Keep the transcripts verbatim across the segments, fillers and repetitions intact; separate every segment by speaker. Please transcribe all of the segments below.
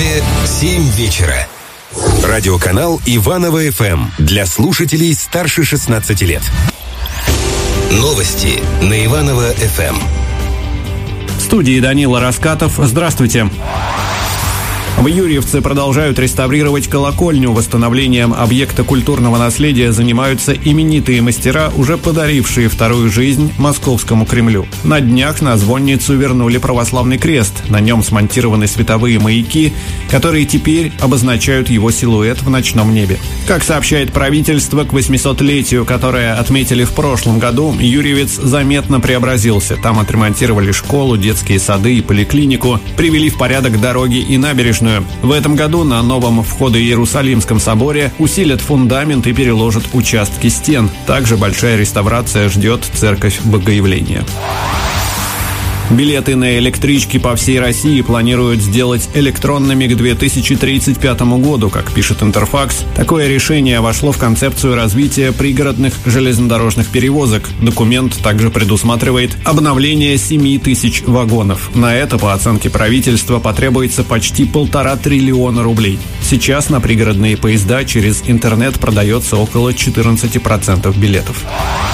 Speaker 1: Иванове семь вечера. Радиоканал Иваново-ФМ для слушателей старше шестнадцати лет. Новости на Иваново-ФМ.
Speaker 2: В студии Данила Раскатов. Здравствуйте. В Юрьевце продолжают реставрировать колокольню. Восстановлением объекта культурного наследия занимаются именитые мастера, уже подарившие вторую жизнь Московскому Кремлю. На днях на звонницу вернули православный крест. На нем смонтированы световые маяки, которые теперь обозначают его силуэт в ночном небе. Как сообщает правительство, к восьмисотлетию, которое отметили в прошлом году, Юрьевец заметно преобразился. Там отремонтировали школу, детские сады и поликлинику, привели в порядок дороги и набережную. В этом году на новом Входо-Иерусалимском соборе усилят фундамент и переложат участки стен. Также большая реставрация ждет церковь Богоявления. Билеты на электрички по всей России планируют сделать электронными к две тысячи тридцать пятому году, как пишет Интерфакс. Такое решение вошло в концепцию развития пригородных железнодорожных перевозок. Документ также предусматривает обновление семи тысяч вагонов. На это, по оценке правительства, потребуется почти полтора триллиона рублей. Сейчас на пригородные поезда через интернет продается около четырнадцати процентов билетов.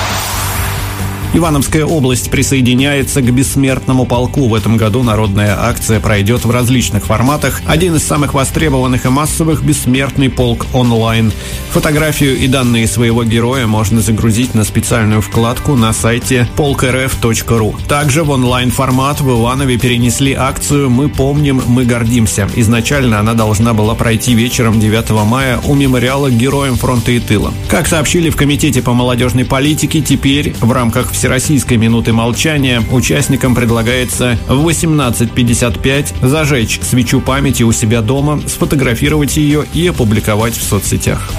Speaker 2: Ивановская область присоединяется к бессмертному полку. В этом году народная акция пройдет в различных форматах. Один из самых востребованных и массовых – «Бессмертный полк онлайн». Фотографию и данные своего героя можно загрузить на специальную вкладку на сайте полк эр эф точка ру. Также в онлайн-формат в Иванове перенесли акцию «Мы помним, мы гордимся». Изначально она должна была пройти вечером девятого мая у мемориала героям фронта и тыла. Как сообщили в Комитете по молодежной политике, теперь в рамках Всероссийской минуты молчания участникам предлагается в восемнадцать пятьдесят пять зажечь свечу памяти у себя дома, сфотографировать ее и опубликовать в соцсетях.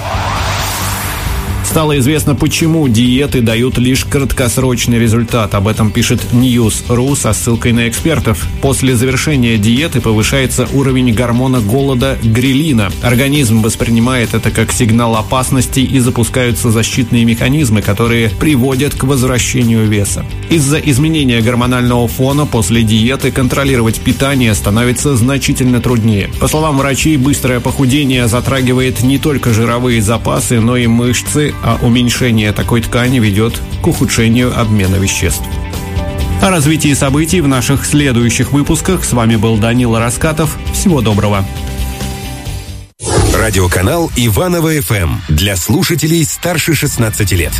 Speaker 2: Стало известно, почему диеты дают лишь краткосрочный результат. Об этом пишет ньюс точка ру со ссылкой на экспертов. После завершения диеты повышается уровень гормона голода грелина. Организм воспринимает это как сигнал опасности и запускаются защитные механизмы, которые приводят к возвращению веса. Из-за изменения гормонального фона после диеты контролировать питание становится значительно труднее. По словам врачей, быстрое похудение затрагивает не только жировые запасы, но и мышцы, а уменьшение такой ткани ведет к ухудшению обмена веществ. О развитии событий в наших следующих выпусках. С вами был Данила Раскатов. Всего доброго.
Speaker 1: Радиоканал Иваново-ФМ для слушателей старше шестнадцати лет.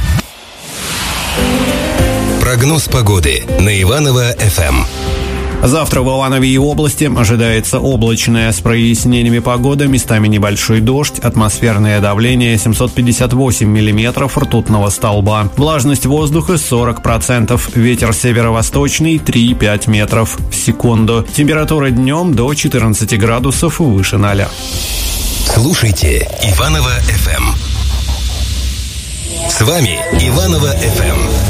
Speaker 1: Прогноз погоды на Иваново-ФМ.
Speaker 2: Завтра в Иванове и области ожидается облачная с прояснениями погода, местами небольшой дождь, атмосферное давление семьсот пятьдесят восемь миллиметров ртутного столба. Влажность воздуха сорок процентов, ветер северо-восточный три-пять метров в секунду. Температура днем до четырнадцати градусов выше ноля.
Speaker 1: Слушайте Иваново-ФМ. С вами Иваново-ФМ.